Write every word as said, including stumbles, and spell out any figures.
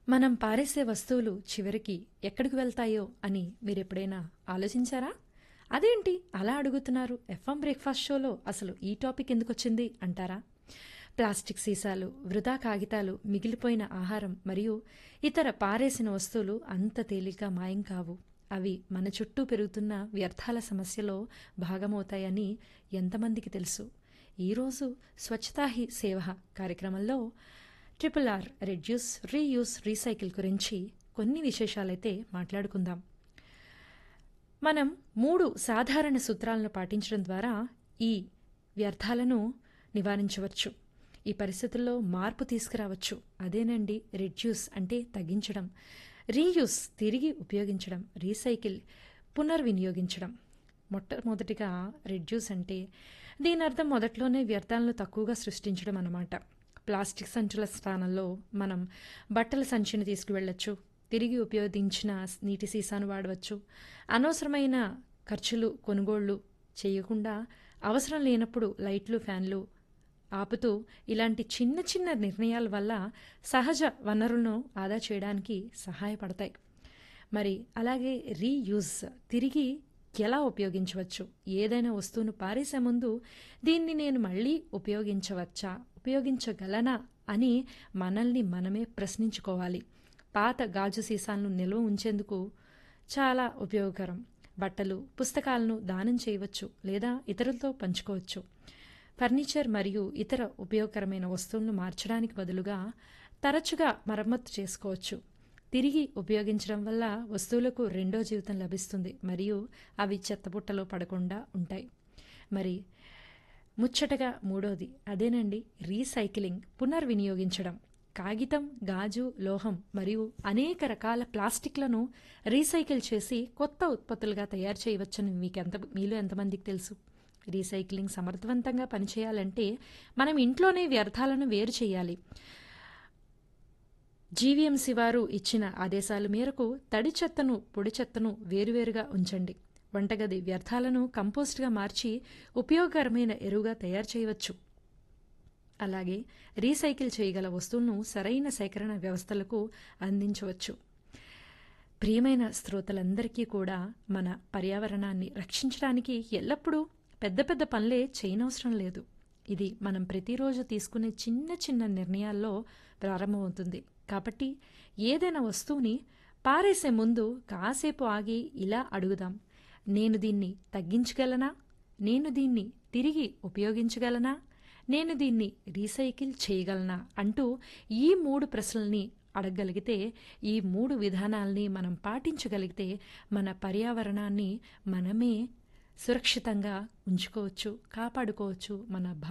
మనం పారేసే వస్తువులు చివరికి ఎక్కడికి వెళ్తాయో అని మీరెప్పుడైనా ఆలోచించారా? అదేంటి అలా అడుగుతున్నారు? ఎఫ్ఎం బ్రేక్ఫాస్ట్ షోలో అసలు ఈ టాపిక్ ఎందుకొచ్చింది అంటారా? ప్లాస్టిక్ సీసాలు, వృధా కాగితాలు, మిగిలిపోయిన ఆహారం మరియు ఇతర పారేసిన వస్తువులు అంత తేలిగ్గా మాయం కావు. అవి మన చుట్టూ పెరుగుతున్న వ్యర్థాల సమస్యలో భాగమవుతాయని ఎంతమందికి తెలుసు? ఈరోజు స్వచ్ఛతా హీ సేవ కార్యక్రమంలో triple or reduce, reuse, recycle గురించి కొన్ని విశేషాలైతే మాట్లాడుకుందాం. మనం మూడు సాధారణ సూత్రాలను పాటించడం ద్వారా ఈ వ్యర్థాలను నివారించవచ్చు. ఈ పరిస్థితుల్లో మార్పు తీసుకురావచ్చు. అదేనండి రెడ్యూస్ అంటే తగ్గించడం, రీయూస్ తిరిగి ఉపయోగించడం, రీసైకిల్ పునర్వినియోగించడం. మొట్టమొదటిగా రెడ్యూస్ అంటే దీని అర్థం మొదట్లోనే వ్యర్థాలను తక్కువగా సృష్టించడం అన్నమాట. ప్లాస్టిక్ సంచుల స్థానంలో మనం బట్టల సంచిని తీసుకువెళ్ళొచ్చు, తిరిగి ఉపయోగించిన నీటి సీసాను వాడవచ్చు. అనవసరమైన ఖర్చులు కొనుగోళ్లు చేయకుండా అవసరం లేనప్పుడు లైట్లు, ఫ్యాన్లు ఆపుతూ ఇలాంటి చిన్న చిన్న నిర్ణయాల వల్ల సహజ వనరులను ఆదా చేయడానికి సహాయపడతాయి. మరి అలాగే రీయూజ్, తిరిగి ఎలా ఉపయోగించవచ్చు? ఏదైనా వస్తువును పారేసే ముందు దీన్ని నేను మళ్ళీ ఉపయోగించవచ్చా, ఉపయోగించగలనా అని మనల్ని మనమే ప్రశ్నించుకోవాలి. పాత గాజు సీసాలను నిల్వ ఉంచేందుకు చాలా ఉపయోగకరం. బట్టలు, పుస్తకాలను దానం చేయవచ్చు లేదా ఇతరులతో పంచుకోవచ్చు. ఫర్నిచర్ మరియు ఇతర ఉపయోగకరమైన వస్తువులను మార్చడానికి బదులుగా తరచుగా మరమ్మతు చేసుకోవచ్చు. తిరిగి ఉపయోగించడం వల్ల వస్తువులకు రెండో జీవితం లభిస్తుంది మరియు అవి చెత్తబుట్టలో పడకుండా ఉంటాయి. మరి ముచ్చటగా మూడోది అదేనండి రీసైక్లింగ్, పునర్వినియోగించడం. కాగితం, గాజు, లోహం మరియు అనేక రకాల ప్లాస్టిక్లను రీసైకిల్ చేసి కొత్త ఉత్పత్తులుగా తయారు చేయవచ్చని మీకెంత మీలో ఎంతమందికి తెలుసు? రీసైక్లింగ్ సమర్థవంతంగా పనిచేయాలంటే మనం ఇంట్లోనే వ్యర్థాలను వేరు చేయాలి. జీవీఎంసీ వారు ఇచ్చిన ఆదేశాల మేరకు తడి చెత్తను, పొడి చెత్తను వేరువేరుగా ఉంచండి. వంటగది వ్యర్థాలను కంపోస్ట్గా మార్చి ఉపయోగకరమైన ఎరువుగా తయారు చేయవచ్చు. అలాగే రీసైకిల్ చేయగల వస్తువులను సరైన సేకరణ వ్యవస్థలకు అందించవచ్చు. ప్రియమైన శ్రోతలందరికీ కూడా మన పర్యావరణాన్ని రక్షించడానికి ఎల్లప్పుడూ పెద్ద పెద్ద పనులే చేయనవసరం లేదు. ఇది మనం ప్రతిరోజు తీసుకునే చిన్న చిన్న నిర్ణయాల్లో ప్రారంభమవుతుంది. కాబట్టి ఏదైనా వస్తువుని పారేసే ముందు కాసేపు ఆగి ఇలా అడుగుదాం: నేను దీన్ని తగ్గించగలనా? నేను దీన్ని తిరిగి ఉపయోగించగలనా? నేను దీన్ని రీసైకిల్ చేయగలనా? అంటూ ఈ మూడు ప్రశ్నల్ని అడగగలిగితే, ఈ మూడు విధానాల్ని మనం పాటించగలిగితే మన పర్యావరణాన్ని మనమే సురక్షితంగా ఉంచుకోవచ్చు, కాపాడుకోవచ్చు. మన